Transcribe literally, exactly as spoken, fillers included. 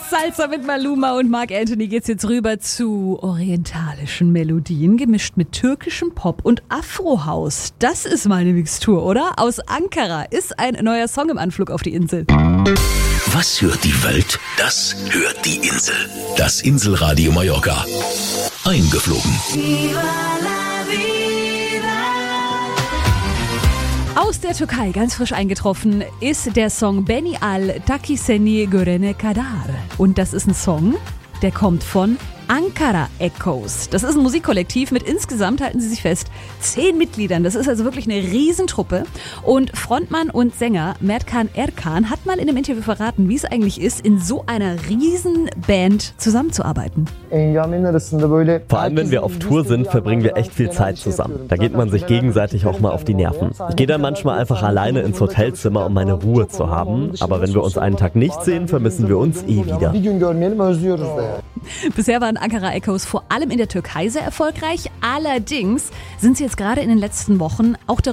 Salsa mit Maluma und Marc Anthony geht's jetzt rüber zu orientalischen Melodien, gemischt mit türkischem Pop und Afrohaus. Das ist mal eine Mixtur, oder? Aus Ankara ist ein neuer Song im Anflug auf die Insel. Was hört die Welt? Das hört die Insel. Das Inselradio Mallorca. Eingeflogen. Aus der Türkei, ganz frisch eingetroffen, ist der Song Beni Al Takiseni Görene Kadar. Und das ist ein Song, der kommt von Ankara Echoes. Das ist ein Musikkollektiv mit insgesamt, halten Sie sich fest, zehn Mitgliedern. Das ist also wirklich eine Riesentruppe. Und Frontmann und Sänger Mertkan Erkan hat mal in einem Interview verraten, wie es eigentlich ist, in so einer Riesenband zusammenzuarbeiten. Vor allem, wenn wir auf Tour sind, verbringen wir echt viel Zeit zusammen. Da geht man sich gegenseitig auch mal auf die Nerven. Ich gehe dann manchmal einfach alleine ins Hotelzimmer, um meine Ruhe zu haben. Aber wenn wir uns einen Tag nicht sehen, vermissen wir uns eh wieder. Bisher waren Ankara Echoes vor allem in der Türkei sehr erfolgreich. Allerdings sind sie jetzt gerade in den letzten Wochen auch darüber